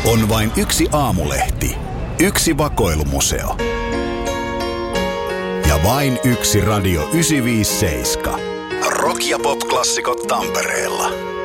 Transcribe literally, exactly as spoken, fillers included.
On vain yksi aamulehti, yksi vakoilumuseo ja vain yksi radio yhdeksänsataaviisikymmentäseitsemän. Rock- ja pop-klassikot Tampereella.